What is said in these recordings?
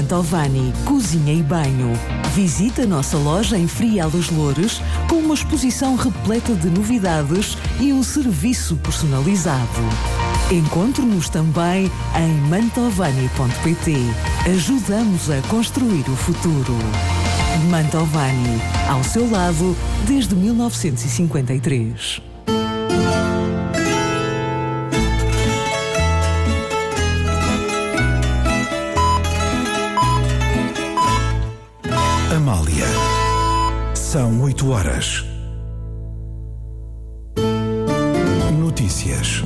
Mantovani, cozinha e banho. Visita a nossa loja em Frial dos Loures com uma exposição repleta de novidades e um serviço personalizado. Encontre-nos também em mantovani.pt. Ajudamos a construir o futuro. Mantovani, ao seu lado desde 1953. Amália. São 8 horas. Notícias.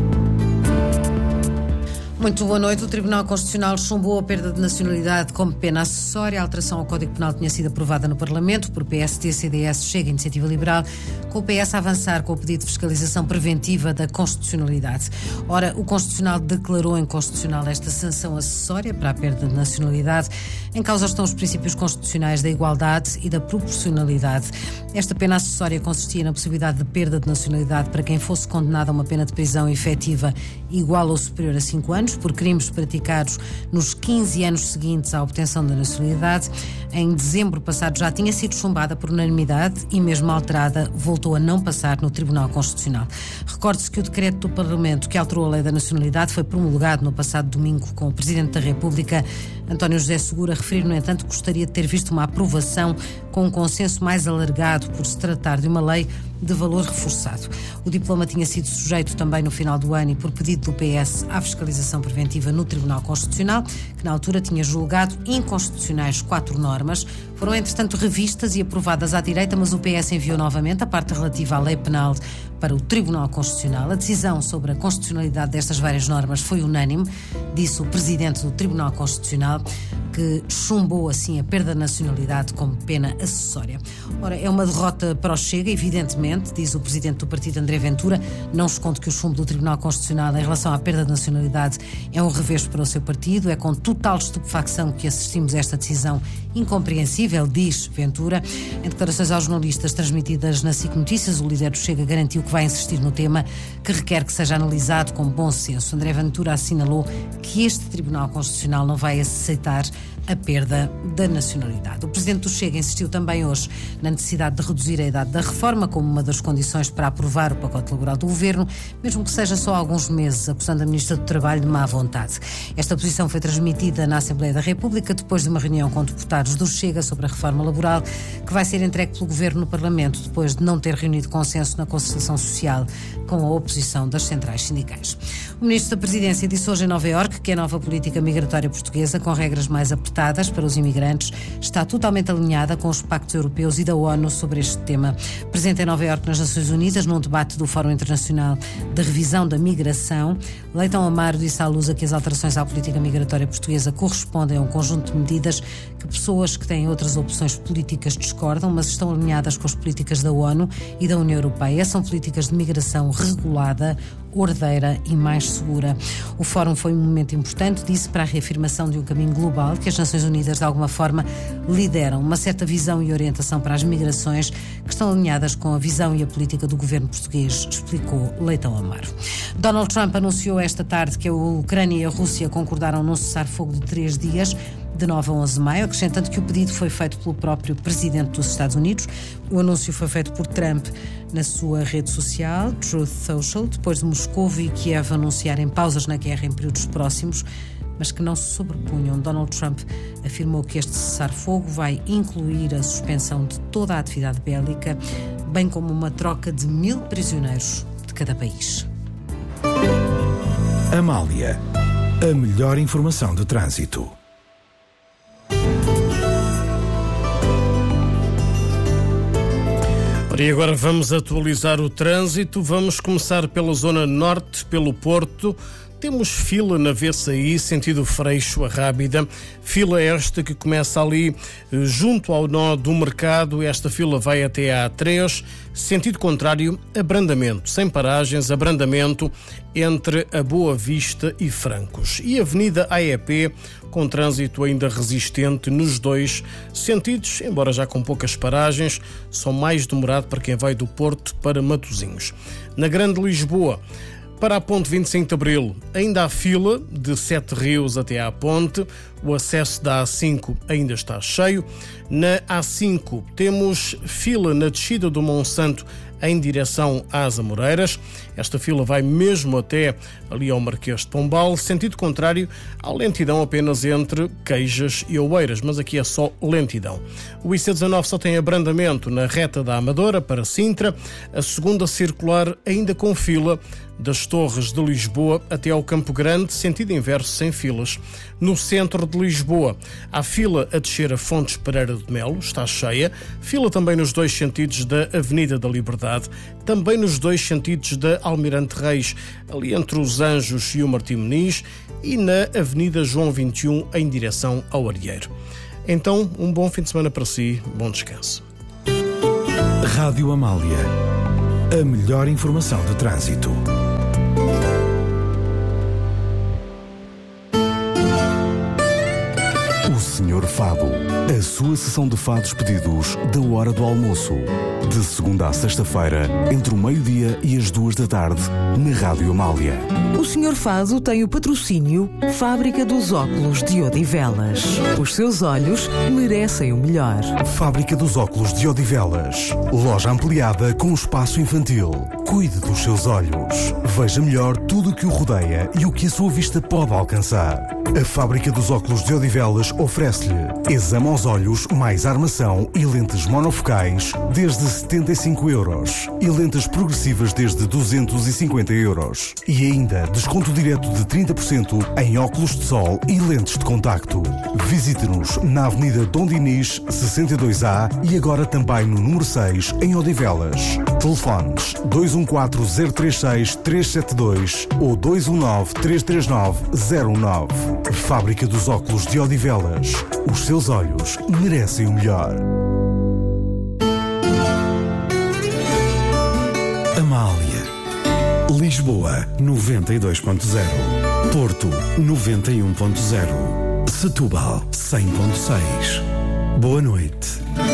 Muito boa noite. O Tribunal Constitucional chumbou a perda de nacionalidade como pena acessória. A alteração ao Código Penal tinha sido aprovada no Parlamento por PST, CDS, Chega e Iniciativa Liberal, com o PS a avançar com o pedido de fiscalização preventiva da constitucionalidade. Ora, o Constitucional declarou inconstitucional esta sanção acessória para a perda de nacionalidade. Em causa estão os princípios constitucionais da igualdade e da proporcionalidade. Esta pena acessória consistia na possibilidade de perda de nacionalidade para quem fosse condenado a uma pena de prisão efetiva igual ou superior a 5 anos, por crimes praticados nos 15 anos seguintes à obtenção da nacionalidade. Em dezembro passado já tinha sido chumbada por unanimidade e, mesmo alterada, voltou a não passar no Tribunal Constitucional. Recorde-se que o decreto do Parlamento que alterou a lei da nacionalidade foi promulgado no passado domingo com o Presidente da República. António José Segura referiu, no entanto, que gostaria de ter visto uma aprovação com um consenso mais alargado por se tratar de uma lei de valor reforçado. O diploma tinha sido sujeito também no final do ano e por pedido do PS à fiscalização preventiva no Tribunal Constitucional, que na altura tinha julgado inconstitucionais 4 normas. Foram, entretanto, revistas e aprovadas à direita, mas o PS enviou novamente a parte relativa à lei penal para o Tribunal Constitucional. A decisão sobre a constitucionalidade destas várias normas foi unânime, disse o Presidente do Tribunal Constitucional, que chumbou assim a perda de nacionalidade como pena acessória. Ora, é uma derrota para o Chega, evidentemente, diz o Presidente do partido, André Ventura. Não esconde que o chumbo do Tribunal Constitucional em relação à perda de nacionalidade é um revés para o seu partido. É com total estupefacção que assistimos a esta decisão incompreensível, diz Ventura. Em declarações aos jornalistas transmitidas na SIC Notícias, o líder do Chega garantiu que vai insistir no tema, que requer que seja analisado com bom senso. André Ventura assinalou que este Tribunal Constitucional não vai aceitar a perda da nacionalidade. O Presidente do Chega insistiu também hoje na necessidade de reduzir a idade da reforma como uma das condições para aprovar o pacote laboral do Governo, mesmo que seja só alguns meses, acusando a Ministra do Trabalho de má vontade. Esta posição foi transmitida na Assembleia da República depois de uma reunião com deputados do Chega sobre a reforma laboral, que vai ser entregue pelo Governo no Parlamento, depois de não ter reunido consenso na concertação social com a oposição das centrais sindicais. O Ministro da Presidência disse hoje em Nova Iorque que a nova política migratória portuguesa, com regras mais apertadas para os imigrantes, está totalmente alinhada com os pactos europeus e da ONU sobre este tema. Presente em Nova Iorque, nas Nações Unidas, num debate do Fórum Internacional de Revisão da Migração, Leitão Amaro disse à Lusa que as alterações à política migratória portuguesa correspondem a um conjunto de medidas que pessoas que têm outras opções políticas discordam, mas estão alinhadas com as políticas da ONU e da União Europeia. São políticas de migração regulada, ordeira e mais segura. O Fórum foi um momento importante, disse, para a reafirmação de um caminho global que as Nações Unidas, de alguma forma, lideram. Uma certa visão e orientação para as migrações que estão alinhadas com a visão e a política do governo português, explicou Leitão Amaro. Donald Trump anunciou esta tarde que a Ucrânia e a Rússia concordaram num cessar-fogo de 3 dias, de 9 a 11 de maio, acrescentando que o pedido foi feito pelo próprio Presidente dos Estados Unidos. O anúncio foi feito por Trump na sua rede social, Truth Social, depois de Moscou e Kiev anunciarem pausas na guerra em períodos próximos, mas que não se sobrepunham. Donald Trump afirmou que este cessar-fogo vai incluir a suspensão de toda a atividade bélica, bem como uma troca de 1000 prisioneiros de cada país. Amália, a melhor informação de trânsito. E agora vamos atualizar o trânsito. Vamos começar pela zona norte, pelo Porto. Temos fila na VCI, sentido Freixo a Rábida. Fila esta que começa ali junto ao nó do mercado. Esta fila vai até a A3. Sentido contrário, abrandamento. Sem paragens, abrandamento entre a Boa Vista e Francos. E a Avenida AEP, com trânsito ainda resistente nos 2 sentidos, embora já com poucas paragens, só mais demorado para quem vai do Porto para Matosinhos. Na Grande Lisboa, Para a ponte 25 de Abril, ainda há fila de Sete Rios até à ponte. O acesso da A5 ainda está cheio. Na A5 temos fila na descida do Monsanto em direção às Amoreiras. Esta fila vai mesmo até ali ao Marquês de Pombal, sentido contrário à lentidão apenas entre Queijas e Oeiras, mas aqui é só lentidão. O IC19 só tem abrandamento na reta da Amadora para Sintra, a segunda circular ainda com fila das Torres de Lisboa até ao Campo Grande, sentido inverso sem filas. No centro de Lisboa, há fila a descer a Fontes Pereira de Melo, está cheia. Fila também nos dois sentidos da Avenida da Liberdade, também nos dois sentidos da Almirante Reis, ali entre os Anjos e o Martim Moniz, e na Avenida João 21 em direção ao Arieiro. Então, um bom fim de semana para si, bom descanso. Rádio Amália. A melhor informação de trânsito. O Senhor Fado. A sua sessão de fados pedidos da hora do almoço. De segunda a sexta-feira, entre o meio-dia e as 2 da tarde, na Rádio Amália. O Senhor Fado tem o patrocínio Fábrica dos Óculos de Odivelas. Os seus olhos merecem o melhor. Fábrica dos Óculos de Odivelas. Loja ampliada com espaço infantil. Cuide dos seus olhos. Veja melhor tudo o que o rodeia e o que a sua vista pode alcançar. A Fábrica dos Óculos de Odivelas oferece-lhe exame aos olhos mais armação e lentes monofocais desde 75 euros e lentes progressivas desde 250 euros. E ainda desconto direto de 30% em óculos de sol e lentes de contacto. Visite-nos na Avenida Dom Dinis, 62A e agora também no número 6 em Odivelas. Telefones 214-036-372 ou 219-339-09. Fábrica dos Óculos de Odivelas. Os seus olhos merecem o melhor. Amália. Lisboa 92.0. Porto 91.0. Setúbal 100.6. Boa noite.